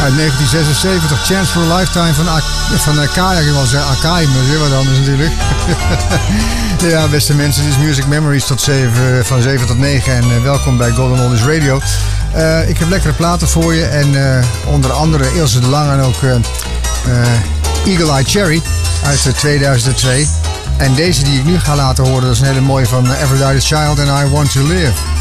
Uit 1976, Chance for a Lifetime van Akai. Ik wil zeggen Akai, maar weer wat anders natuurlijk. Ja, beste mensen, dit is Music Memories van 7 tot 9 en welkom bij Golden Oldies Radio. Ik heb lekkere platen voor je en onder andere Ilse de Lange en ook Eagle Eye Cherry uit 2002. En deze die ik nu ga laten horen, dat is een hele mooie van Aphrodite's Child and I Want to Live.